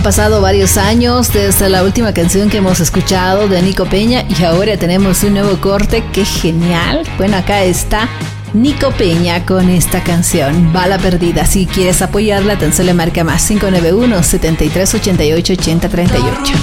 pasado varios años desde la última canción que hemos escuchado de Nico Peña y ahora tenemos un nuevo corte. ¡Qué genial! Bueno, acá está Nico Peña con esta canción, Bala Perdida. Si quieres apoyarla, tan solo marca más 591 7388 8038.